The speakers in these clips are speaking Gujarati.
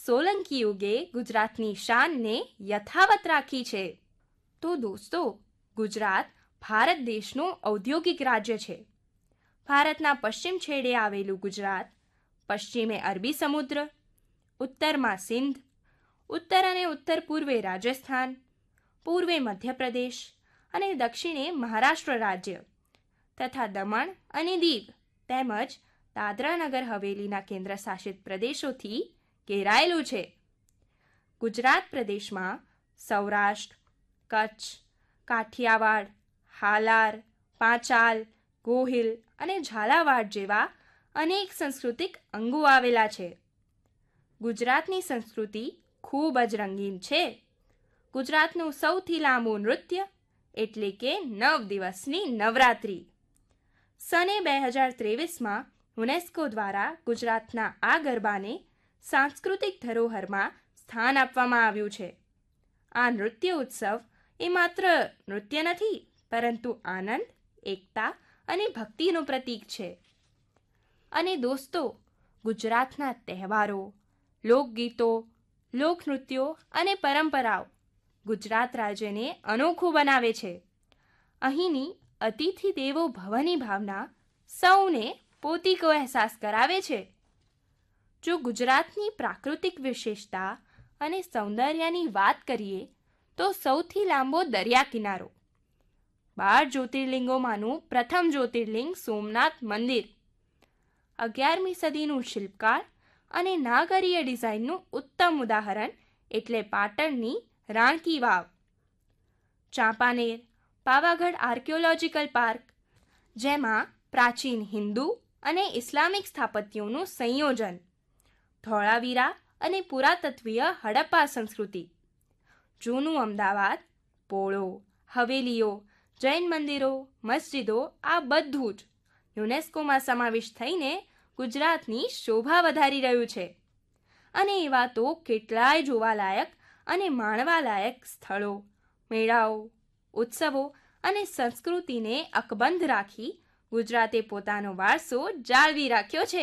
સોલંકી યુગે ગુજરાતની શાનને યથાવત રાખી છે. તો દોસ્તો, ગુજરાત ભારત દેશનું ઔદ્યોગિક રાજ્ય છે. ભારતના પશ્ચિમ છેડે આવેલું ગુજરાત પશ્ચિમે અરબી સમુદ્ર, ઉત્તરમાં સિંધ, ઉત્તર અને ઉત્તર પૂર્વે રાજસ્થાન, પૂર્વે મધ્યપ્રદેશ અને દક્ષિણે મહારાષ્ટ્ર રાજ્ય તથા દમણ અને દીવ તેમજ દાદરા નગર હવેલીના કેન્દ્ર શાસિત પ્રદેશોથી ઘેરાયેલું છે. ગુજરાત પ્રદેશમાં સૌરાષ્ટ્ર, કચ્છ, કાઠિયાવાડ, હાલાર, પાંચાલ, ગોહિલ અને ઝાલાવાડ જેવા અનેક સાંસ્કૃતિક અંગો આવેલા છે. ગુજરાતની સંસ્કૃતિ ખૂબ જ રંગીન છે. ગુજરાતનું સૌથી લાંબુ નૃત્ય એટલે કે 9 દિવસની નવરાત્રિ. સને 2023માં યુનેસ્કો દ્વારા ગુજરાતના આ ગરબાને સાંસ્કૃતિક ધરોહરમાં સ્થાન આપવામાં આવ્યું છે. આ નૃત્ય ઉત્સવ એ માત્ર નૃત્ય નથી, પરંતુ આનંદ, એકતા અને ભક્તિનું પ્રતીક છે. અને દોસ્તો, ગુજરાતના તહેવારો, લોકગીતો, લોકનૃત્યો અને પરંપરાઓ ગુજરાત રાજ્યને અનોખું બનાવે છે. અહીંની અતિથિ દેવો ભવની ભાવના સૌને પોતીકો અહેસાસ કરાવે છે. જો ગુજરાતની પ્રાકૃતિક વિશેષતા અને સૌંદર્યની વાત કરીએ તો સૌથી લાંબો દરિયા કિનારો, 12 જ્યોતિર્લિંગોમાંનું પ્રથમ જ્યોતિર્લિંગ સોમનાથ મંદિર, 11મી સદીનું શિલ્પકાર અને નાગરીય ડિઝાઇનનું ઉત્તમ ઉદાહરણ એટલે પાટણની રાણકી વાવ, ચાંપાનેર પાવાગઢ આર્કિયોલોજીકલ પાર્ક, જેમાં પ્રાચીન હિન્દુ અને ઇસ્લામિક સ્થાપત્યોનું સંયોજન, ધોળાવીરા અને પુરાતત્વીય હડપ્પા સંસ્કૃતિ, જૂનું અમદાવાદ, પોળો, હવેલીઓ, જૈન મંદિરો, મસ્જિદો, આ બધું જ યુનેસ્કોમાં સમાવિષ્ટ થઈને ગુજરાતની શોભા વધારી રહ્યું છે. અને એવા તો કેટલાય જોવાલાયક અને માણવાલાયક સ્થળો, મેળાઓ, ઉત્સવો અને સંસ્કૃતિને અકબંધ રાખી ગુજરાતે પોતાનો વારસો જાળવી રાખ્યો છે.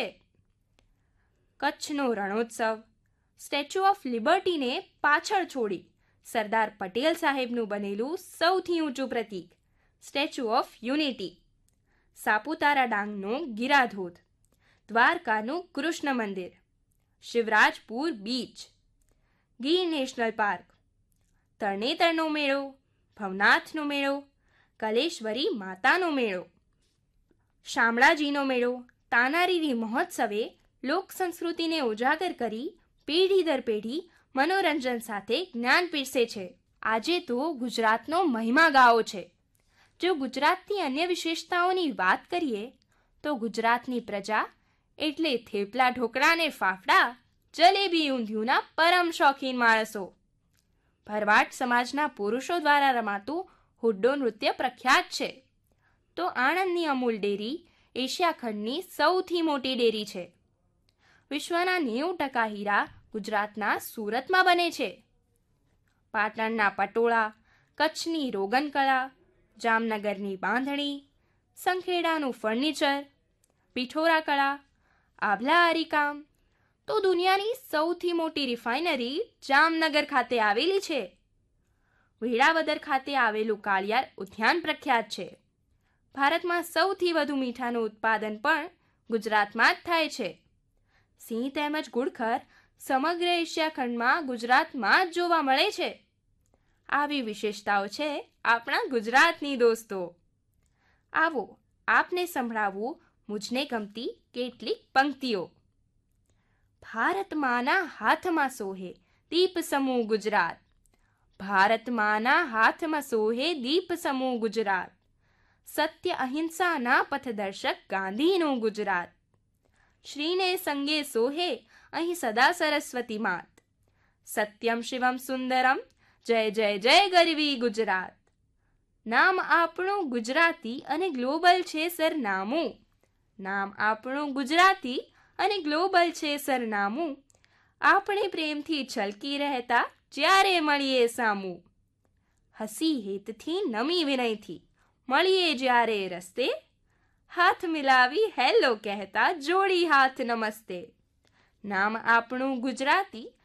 કચ્છનો રણોત્સવ, સ્ટેચ્યુ ઓફ લિબર્ટીને પાછળ છોડી સરદાર પટેલ સાહેબનું બનેલું સૌથી ઊંચું પ્રતીક statue of unity, Saputara ડાંગનો Gira Dhodh, દ્વારકાનું Krishna મંદિર, Shivrajpur beach, Gir national park, તરણેતરનો મેળો, ભવનાથનો મેળો, કલેશ્વરી માતાનો મેળો, શામળાજીનો મેળો, તાનારીરી મહોત્સવે લોક સંસ્કૃતિને ઉજાગર કરી પેઢી દર પેઢી મનોરંજન સાથે જ્ઞાન પીરસે છે. આજે તો ગુજરાતનો મહિમા ગાળો છે. જો ગુજરાતની અન્ય વિશેષતાઓની વાત કરીએ તો ગુજરાતની પ્રજા એટલે થેપલા, ઢોકળા ને ફાફડા, જલેબી, ઊંધિયુંના પરમ શોખીન માણસો. ભરવાડ સમાજના પુરુષો દ્વારા રમાતું હુડ્ડો નૃત્ય પ્રખ્યાત છે. તો આણંદની અમૂલ ડેરી એશિયા ખંડની સૌથી મોટી ડેરી છે. વિશ્વના 90% હીરા ગુજરાતના સુરતમાં બને છે. પાટણના પટોળા, કચ્છની રોગનકળા, જામનગરની બાંધણી, સંખેડાનું ફર્નિચર, પિઠોરા કળા, આભલા આરીકામ, તો દુનિયાની સૌથી મોટી રિફાઇનરી જામનગર ખાતે આવેલી છે. વેળાવદર ખાતે આવેલું કાળિયાર ઉદ્યાન પ્રખ્યાત છે. ભારતમાં સૌથી વધુ મીઠાનું ઉત્પાદન પણ ગુજરાતમાં જ થાય છે. સિંહ તેમજ ગુડખર સમગ્ર એશિયા ખંડમાં ગુજરાતમાં જ જોવા મળે છે. આવી વિશેષતાઓ છે આપણા ગુજરાતની દોસ્તો. આવો આપને સંભળાવું મુજને ગમતી કેટલીક પંક્તિઓ. ભારત માના હાથમાં સોહે દીપ સમૂહ ગુજરાત, ભારત માના હાથમાં સોહે દીપ સમૂહ ગુજરાત, સત્ય અહિંસાના પથદર્શક ગાંધીનું ગુજરાત, શ્રીને સંગે સોહે અહીં સદા સરસ્વતી માત, સત્યમ શિવમ સુંદરમ જય જય જય ગરવી ગુજરાત. નામ આપણું ગુજરાતી અને ગ્લોબલ છે સરનામું, નામ આપણું ગુજરાતી અને ગ્લોબલ છે સરનામું, આપણે પ્રેમથી છલકી રહેતા જ્યારે મળીએ સામું, હસી હેતથી નમી વિનયથી મળીએ જ્યારે રસ્તે, હાથ મિલાવી હેલો કહેતા જોડી હાથ નમસ્તે. નામ આપણું ગુજરાતી